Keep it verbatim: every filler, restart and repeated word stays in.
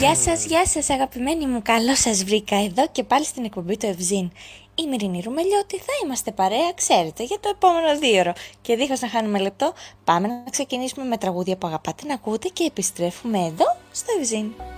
Γεια σας, γεια σας αγαπημένοι μου, καλώς σας βρήκα εδώ και πάλι στην εκπομπή του Ευζήν. Είμαι η Ειρήνη Ρουμελιώτη, θα είμαστε παρέα, ξέρετε, για το επόμενο δύο ώρο. Και δίχως να χάνουμε λεπτό, πάμε να ξεκινήσουμε με τραγούδια που αγαπάτε να ακούτε και επιστρέφουμε εδώ στο Ευζήν.